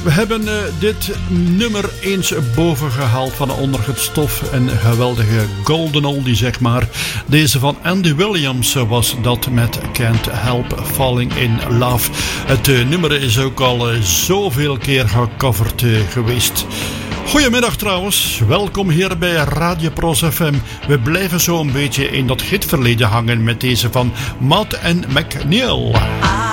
We hebben dit nummer eens boven gehaald van onder het stof. Een geweldige golden oldie, zeg maar. Deze van Andy Williams was dat met Can't Help Falling in Love. Het nummer is ook al zoveel keer gecoverd geweest. Goedemiddag trouwens, welkom hier bij Radio Pros FM. We blijven zo een beetje in dat hitverleden hangen met deze van Matt en McNeil.